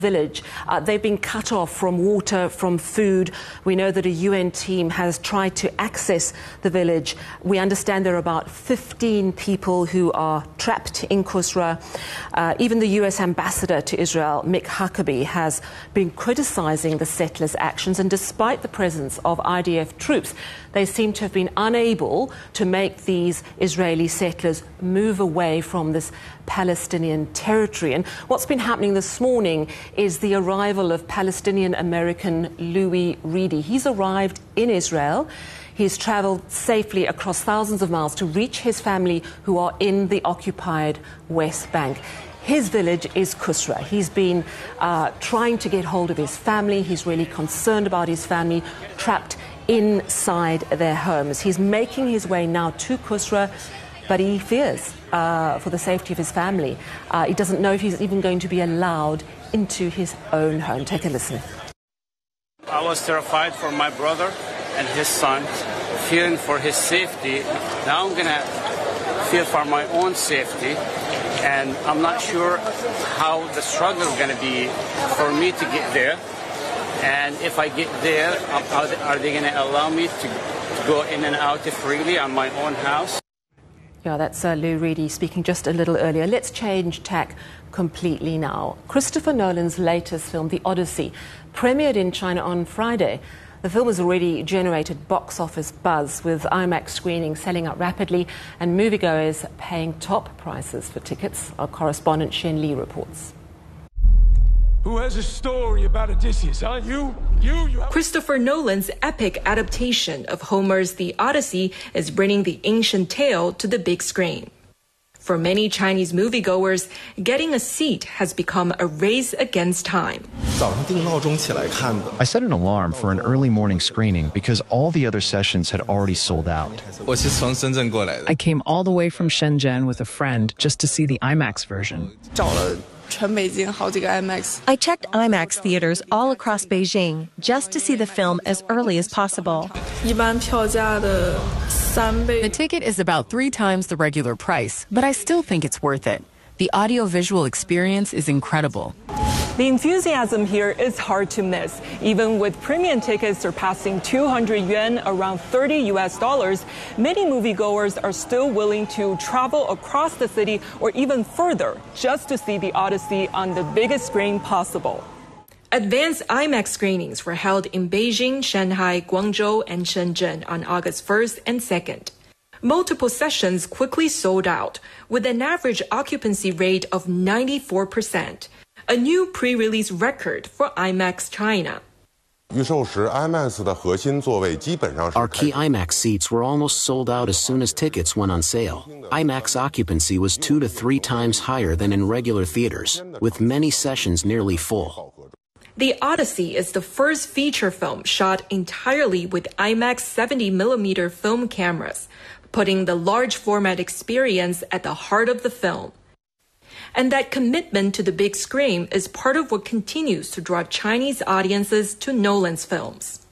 village. They've been cut off from water, from food. We know that a UN team has tried to access the village. We understand there are about 15 people who are trapped in Kusra. Even the US ambassador to Israel, Mick Huckabee, has been criticizing the settlers' actions, and despite the presence of IDF troops, they seem to have been unable to make these Israeli settlers move away from this Palestinian territory. And what's been happening this morning is the arrival of Palestinian-American Louis Reedy. He's arrived in Israel. He's travelled safely across thousands of miles to reach his family who are in the occupied West Bank. His village is Kusra. He's been trying to get hold of his family. He's really concerned about his family trapped inside their homes. He's making his way now to Kusra, but he fears for the safety of his family. He doesn't know if he's even going to be allowed into his own home. Take a listen. I was terrified for my brother and his son, fearing for his safety. Now I'm going to fear for my own safety, and I'm not sure how the struggle is going to be for me to get there. And if I get there, are they going to allow me to go in and out freely on my own house? Yeah, that's Lou Reedy speaking just a little earlier. Let's change tack completely now. Christopher Nolan's latest film, The Odyssey, premiered in China on Friday. The film has already generated box office buzz, with IMAX screenings selling out rapidly and moviegoers paying top prices for tickets. Our correspondent Shen Li reports. Who has a story about Odysseus, huh? You Christopher Nolan's epic adaptation of Homer's The Odyssey is bringing the ancient tale to the big screen. For many Chinese moviegoers, getting a seat has become a race against time. I set an alarm for an early morning screening because all the other sessions had already sold out. I came all the way from Shenzhen with a friend just to see the IMAX version. I checked IMAX theaters all across Beijing just to see the film as early as possible. The ticket is about 3 times the regular price, but I still think it's worth it. The audio-visual experience is incredible. The enthusiasm here is hard to miss. Even with premium tickets surpassing 200 yuan, around $30 US, many moviegoers are still willing to travel across the city or even further just to see The Odyssey on the biggest screen possible. Advanced IMAX screenings were held in Beijing, Shanghai, Guangzhou, and Shenzhen on August 1st and 2nd. Multiple sessions quickly sold out, with an average occupancy rate of 94%, a new pre-release record for IMAX China. Our key IMAX seats were almost sold out as soon as tickets went on sale. IMAX occupancy was 2 to 3 times higher than in regular theaters, with many sessions nearly full. The Odyssey is the first feature film shot entirely with IMAX 70mm film cameras, putting the large format experience at the heart of the film. And that commitment to the big screen is part of what continues to draw Chinese audiences to Nolan's films.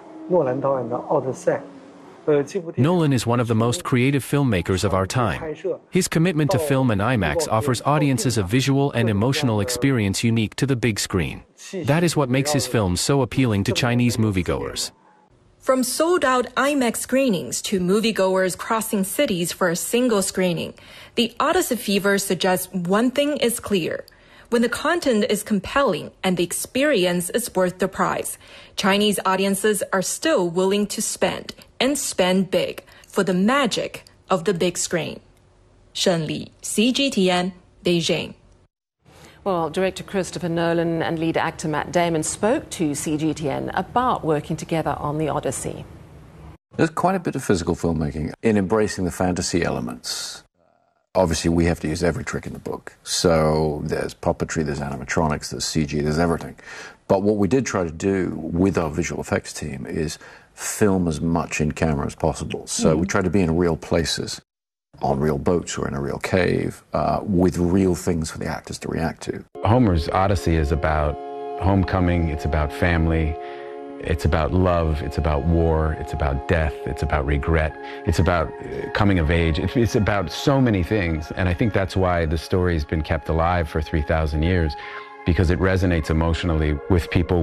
Nolan is one of the most creative filmmakers of our time. His commitment to film and IMAX offers audiences a visual and emotional experience unique to the big screen. That is what makes his films so appealing to Chinese moviegoers. From sold-out IMAX screenings to moviegoers crossing cities for a single screening, the Odyssey fever suggests one thing is clear. When the content is compelling and the experience is worth the price, Chinese audiences are still willing to spend, and spend big, for the magic of the big screen. Shen Li, CGTN, Beijing. Well, director Christopher Nolan and lead actor Matt Damon spoke to CGTN about working together on The Odyssey. There's quite a bit of physical filmmaking in embracing the fantasy elements. Obviously, we have to use every trick in the book. So there's puppetry, there's animatronics, there's CG, there's everything. But what we did try to do with our visual effects team is film as much in camera as possible. So we tried to be in real places, on real boats or in a real cave, with real things for the actors to react to. Homer's Odyssey is about homecoming, it's about family, it's about love, it's about war, it's about death, it's about regret, it's about coming of age, it's about so many things. And I think that's why the story's been kept alive for 3,000 years, because it resonates emotionally with people.